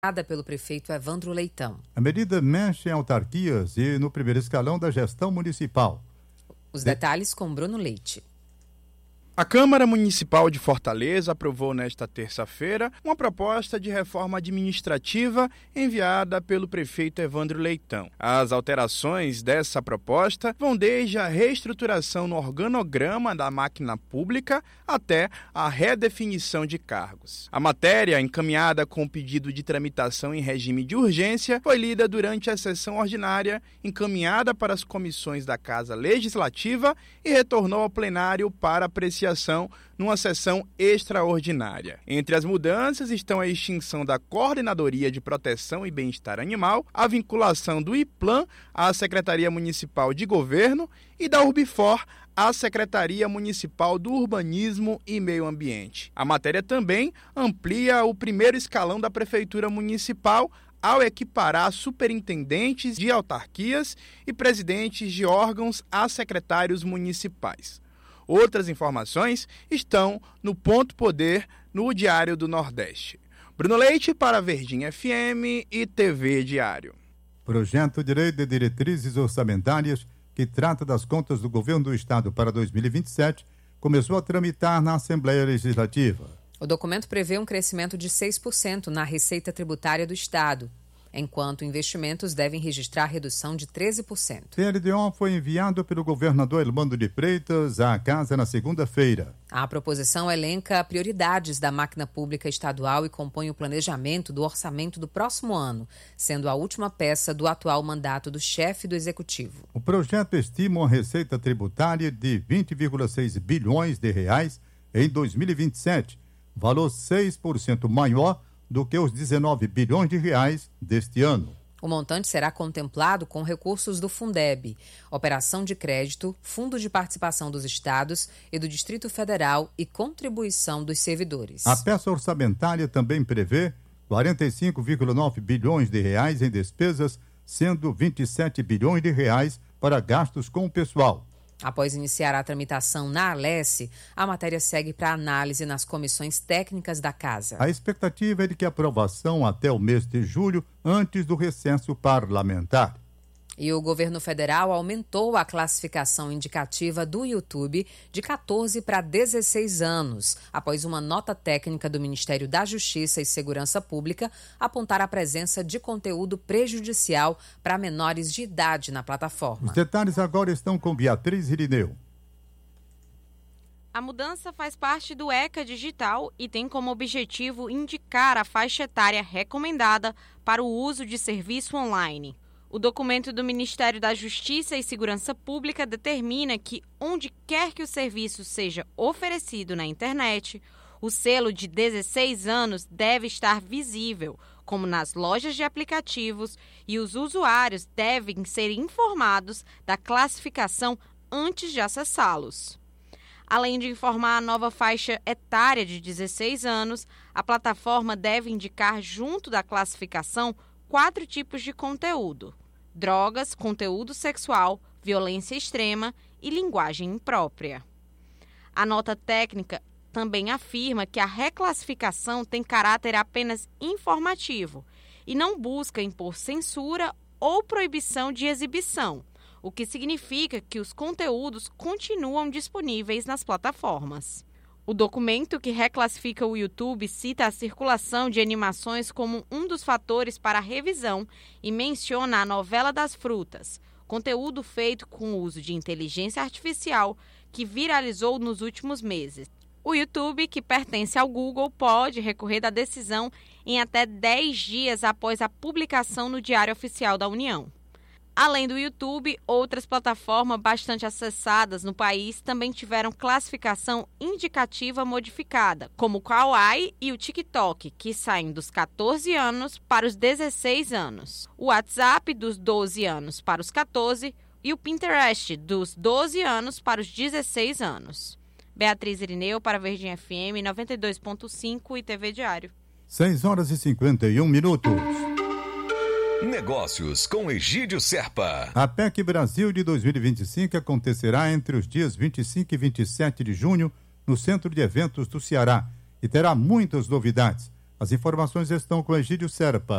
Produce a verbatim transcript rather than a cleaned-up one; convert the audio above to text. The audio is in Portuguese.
pelo prefeito Evandro Leitão. A medida mexe em autarquias e no primeiro escalão da gestão municipal. Os detalhes com Bruno Leite. A Câmara Municipal de Fortaleza aprovou nesta terça-feira uma proposta de reforma administrativa enviada pelo prefeito Evandro Leitão. As alterações dessa proposta vão desde a reestruturação no organograma da máquina pública até a redefinição de cargos. A matéria, encaminhada com pedido de tramitação em regime de urgência, foi lida durante a sessão ordinária, encaminhada para as comissões da Casa Legislativa e retornou ao plenário para apreciação numa sessão extraordinária. Entre as mudanças estão a extinção da Coordenadoria de Proteção e Bem-Estar Animal, a vinculação do IPLAN à Secretaria Municipal de Governo e da Urbifor à Secretaria Municipal do Urbanismo e Meio Ambiente. A matéria também amplia o primeiro escalão da Prefeitura Municipal ao equiparar superintendentes de autarquias e presidentes de órgãos a secretários municipais. Outras informações estão no Ponto Poder, no Diário do Nordeste. Bruno Leite para Verdinha F M e T V Diário. Projeto de Lei de Diretrizes Orçamentárias, que trata das contas do Governo do Estado para dois mil e vinte e sete, começou a tramitar na Assembleia Legislativa. O documento prevê um crescimento de seis por cento na receita tributária do Estado, enquanto investimentos devem registrar redução de treze por cento. O L D O foi enviado pelo governador Elmando de Freitas à Casa na segunda-feira. A proposição elenca prioridades da máquina pública estadual e compõe o planejamento do orçamento do próximo ano, sendo a última peça do atual mandato do chefe do Executivo. O projeto estima uma receita tributária de vinte vírgula seis bilhões de reais em dois mil e vinte e sete, valor seis por cento maior do que os dezenove bilhões de reais deste ano. O montante será contemplado com recursos do Fundeb, Operação de Crédito, Fundo de Participação dos Estados e do Distrito Federal e contribuição dos servidores. A peça orçamentária também prevê quarenta e cinco vírgula nove bilhões de reais em despesas, sendo vinte e sete bilhões de reais para gastos com o pessoal. Após iniciar a tramitação na Alesse, a matéria segue para análise nas comissões técnicas da Casa. A expectativa é de que a aprovação até o mês de julho, antes do recesso parlamentar. E o governo federal aumentou a classificação indicativa do YouTube de catorze para dezesseis anos, após uma nota técnica do Ministério da Justiça e Segurança Pública apontar a presença de conteúdo prejudicial para menores de idade na plataforma. Os detalhes agora estão com Beatriz Irineu. A mudança faz parte do ECA Digital e tem como objetivo indicar a faixa etária recomendada para o uso de serviço online. O documento do Ministério da Justiça e Segurança Pública determina que, onde quer que o serviço seja oferecido na internet, o selo de dezesseis anos deve estar visível, como nas lojas de aplicativos, e os usuários devem ser informados da classificação antes de acessá-los. Além de informar a nova faixa etária de dezesseis anos, a plataforma deve indicar, junto da classificação, quatro tipos de conteúdo: drogas, conteúdo sexual, violência extrema e linguagem imprópria. A nota técnica também afirma que a reclassificação tem caráter apenas informativo e não busca impor censura ou proibição de exibição, o que significa que os conteúdos continuam disponíveis nas plataformas. O documento que reclassifica o YouTube cita a circulação de animações como um dos fatores para a revisão e menciona a novela das frutas, conteúdo feito com o uso de inteligência artificial que viralizou nos últimos meses. O YouTube, que pertence ao Google, pode recorrer da decisão em até dez dias após a publicação no Diário Oficial da União. Além do YouTube, outras plataformas bastante acessadas no país também tiveram classificação indicativa modificada, como o Kawaii e o TikTok, que saem dos catorze anos para os dezesseis anos, o WhatsApp dos doze anos para os catorze e o Pinterest dos doze anos para os dezesseis anos. Beatriz Irineu para Verdinha F M noventa e dois ponto cinco e T V Diário. seis horas e cinquenta e um minutos. Negócios com Egídio Serpa. A P E C Brasil de dois mil e vinte e cinco acontecerá entre os dias vinte e cinco e vinte e sete de junho no Centro de Eventos do Ceará e terá muitas novidades. As informações estão com Egídio Serpa.